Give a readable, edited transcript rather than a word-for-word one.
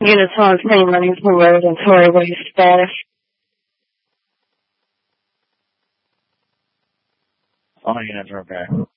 Units on 3 Huntington Road and Torrey Way status. All units are okay.